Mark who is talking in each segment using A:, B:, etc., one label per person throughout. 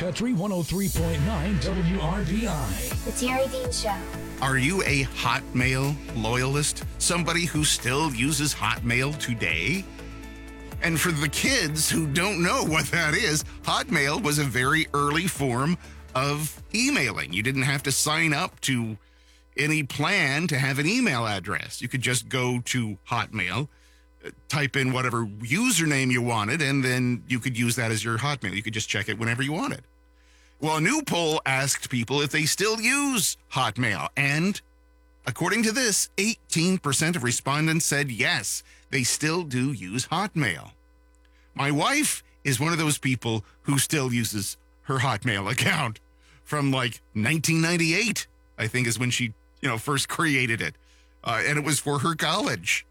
A: Country 103.9 WRBI.
B: The Terry Dean Show.
C: Are you a Hotmail loyalist? Somebody who still uses Hotmail today? And for the kids who don't know what that is, Hotmail was a very early form of emailing. You didn't have to sign up to any plan to have an email address. You could just go to Hotmail, type in whatever username you wanted, and then you could use that as your Hotmail. You could just check it whenever you wanted. Well, a new poll asked people if they still use Hotmail, and according to this, 18% of respondents said yes, they still do use Hotmail. My wife is one of those people who still uses her Hotmail account from like 1998, I think is when she, first created it. And it was for her college.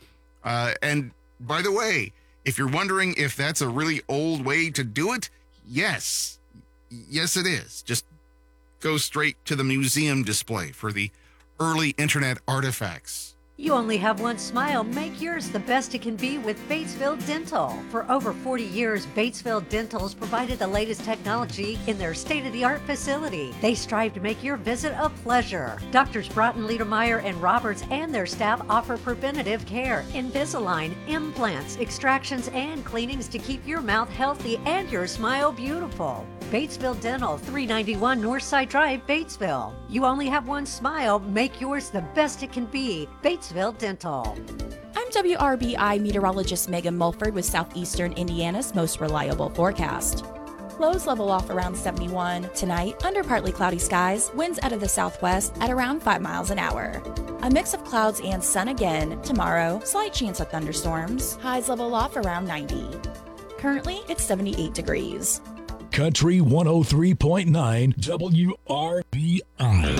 C: And by the way, if you're wondering if that's a really old way to do it, yes, it is. Just go straight to the museum display for the early internet artifacts.
D: You only have one smile. Make yours the best it can be with Batesville Dental. For over 40 years, Batesville Dental has provided the latest technology in their state-of-the-art facility. They strive to make your visit a pleasure. Doctors Broughton, Liedermeyer, and Roberts and their staff offer preventative care, Invisalign, implants, extractions, and cleanings to keep your mouth healthy and your smile beautiful. Batesville Dental, 391 Northside Drive, Batesville. You only have one smile. Make yours the best it can be. Batesville Dental.
E: I'm WRBI meteorologist Megan Mulford with Southeastern Indiana's most reliable forecast. Lows level off around 71. Tonight, under partly cloudy skies, winds out of the southwest at around 5 miles an hour. A mix of clouds and sun again. Tomorrow, slight chance of thunderstorms. Highs level off around 90. Currently, it's 78 degrees.
A: Country 103.9 WRBI.